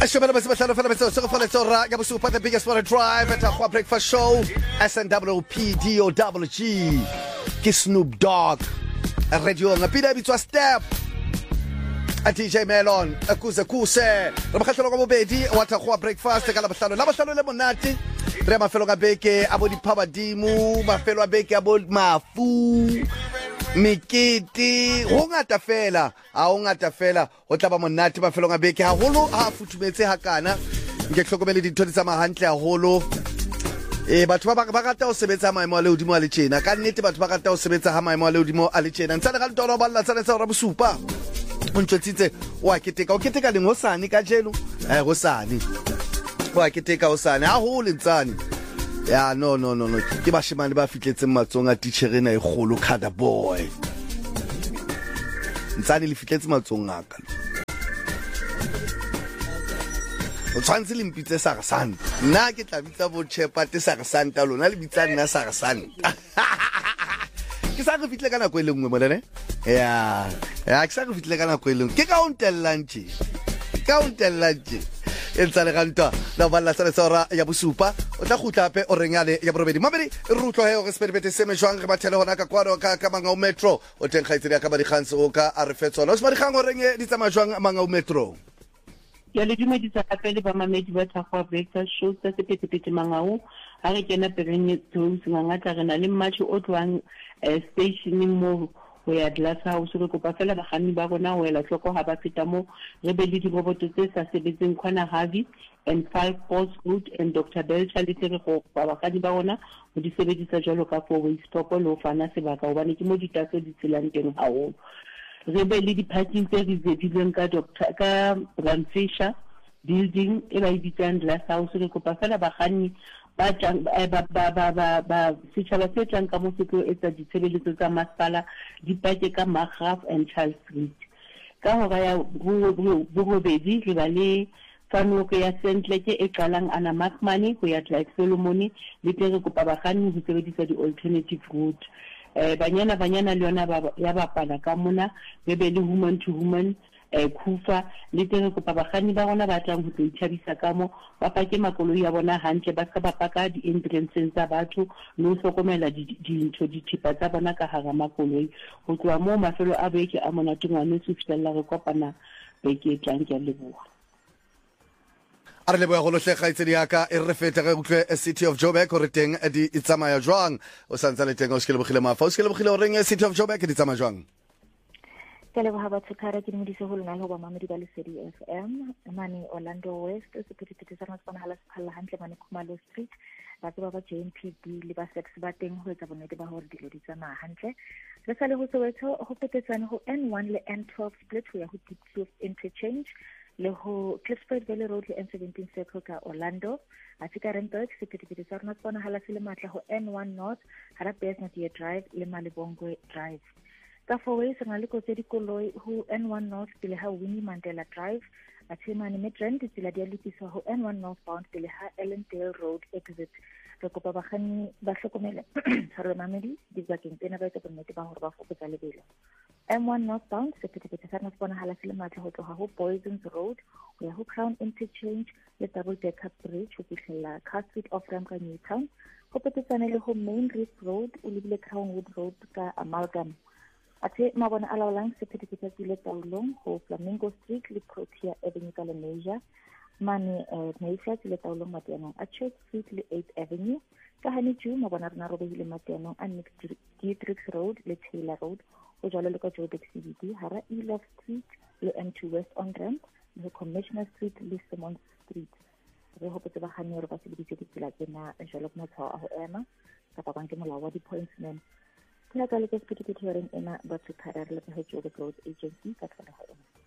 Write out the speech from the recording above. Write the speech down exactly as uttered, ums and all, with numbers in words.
Ashobela basibahlalo fela bese sokufala tsora ya busupa the biggest one drive at a breakfast show S N W P D O W G ke Snoop Dogg a radio ngapila bitswa step a D J Melon a kuze kuse re bakhatlelo ka bobedi wa tha go breakfast ka la bahlalo la bahlalo le monate re mafelo ka beke abo di phabadimu mafelo a beke abo mafu Mikiti ho ngata fela a ho ngata fela o tla ba monate ba felo nga beke ha holo ha futhumetse ha kana nke hlokomele ditho tsa mahantle ha holo e batho ba ba rata o sebetsa maemo a le hodimo a le tjena ka nnete batho ba rata o sebetsa ha maemo a le hodimo a le tjena ntse ga ntoro ba lla tsana tsa ra bosupa o ntshetsitse wa keteka o keteka le ngosane ka jelo eh hosane wa keteka hosane ha ho le ntsane ya no no no no ke bashimane ba fitletseng matsonga teacherena e golo kada boy ntsane le fitletse matsonga ka o tshwantse le mpitse sa gasane nna ke tla bitsa bo chepa te sa gasane ta lona le bitsa nna sa gasane ke sa go fitle kana go ile ngwe molene ya ya ke sa go fitle kana go ile ke ka untellanche ka untellanche entsa le gantwa la balla sa tsora ya bosupa o tla khutla pe o renyale ya borobedi mabedi rutlo he o respect seme jwang re bathele hona ka kwaro ka ka manga o metro o teng khaitsedi ka ba di khanse o ka a re fetsola o se ba di khango renye di tsama jwang manga o metro ya le dumedisa ka pele ba mamedi ba tshwa breakfast show tsa sepetepete mangao ha re kena perenye tso singanga tla rena le match o tlwang station mo ho ya glass house re kopa fela bagani ba rona ho ela tloko ha ba feta mo re be le diroboto tse sa sebetseng khona Harvey and five Falls Road and Doctor Belcha le tere go ba bagani ba rona ho di sebedisa jalo ka four way stop lo fana sebaka hobane ke mo ditaso di tselang teng hao re be le di parking tse di zedileng ka doctor ka Brand Fisher building e ba ibitsang glass house re kopa fela bagani ba tlang ba ba ba ba ba sitjhaba se tlang ka mo setlo etsa ditshebeletso tsa masepala di pake ka Magraf and Charles Street ka hora ya bobedi re ba le fanoko ya sentle ke e qalang ana Makmani go ya Clive Solomon le tere kopa bagani ho sebedisa di alternative route eh banyana banyana le yona ba ya bapala ka mona be be le human to human eh kufa le tere kopa bagani ba rona ba tlang ho tshabisa ka mo ba pake makoloi ya bona hantle ba ska ba paka di entrances tsa batho no hlokomela dintho di thipa tsa bona ka hara makoloi ho tloa mo mafelo a beke a mona tungwane se fitella re kopana beke tlang ke leboha a re leboya go lohle khaitsedi ya ka e re fete re utlwe City of Joburg gore teng di itsamaya jwang o santsa le teng o skele bogile mafa o skele bogile o reng City of Joburg di tsamaya jwang ke le ba batho kare ke mo di se go lona le go mamedi ba le Lesedi F M mane Orlando West se phethetse tsana tsana hala sekhala hantle mane Khumalo Street ba tsa ba J N P D le ba sex ba teng ho etsa bonnete ba hore dilo di tsamaya hantle re sa le ho Soweto ho phethetsana ho N one le N twelve split ho ya ho Diepkloof interchange le ho Clifford Valley Road le N seventeen circle ka Orlando a Tikarenberg se phethetse tsana tsana hala se le matla ho N one North hara Business Drive le Malibongwe Drive ka fourway se na le go tse dikoloi ho N one North pele ha Winnie Mandela Drive a Tshimane Midrand tsela di a lefisa ho N one Northbound pele ha Ellendale Road exit re kopa bagani ba hlokomele re mamedi di bakeng tsena ba etsa bonnete ba hore ba fokotsa lebelo N one Northbound se phethetse sa bona hala se le matla ho tloha ho Poisons Road ho ya ho Crown Interchange le Double Decker Bridge ho fihlela Car Street of Ramka Newtown ho phethetsana le ho Main Reef Road o lebile Crownwood Road ka Amalgam ate mabona ala lang se phethetse tsa ile taolong ho Flamingo Street le Protea Avenue ka Lenasia mane Mayfair le taolong mateanong a Church Street le eighth Avenue ka Honeydew mabona rena robehile mateanong a Nick Dietrich Road le Taylor Road ho jalo le ka Joburg C B D hara Elof Street le M two West on Ramp le Commissioner Street le Simon Street re hopotse ba gane re ba se ditse ditsela tsena jalo ka matshwao a ho ema ka ba bang ke molao wa di-pointsmen la ka le ke sepetepete ena ba tshwarela le ka Joburg Road Agency ka tlala ha ena